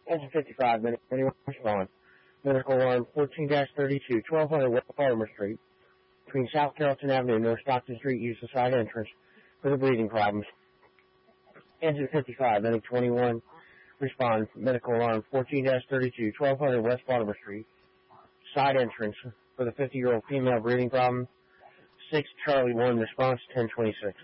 Engine 55, anyone respond. Medical alarm 14-32, 1200 West Farmer Street. Between South Carrollton Avenue and North Stockton Street, use the side entrance for the breathing problems. Engine 55, any 21 respond. Medical alarm 14-32, 1200 West Baltimore Street. Side entrance for the 50-year-old female breathing problem. 6 Charlie 1 response 1026.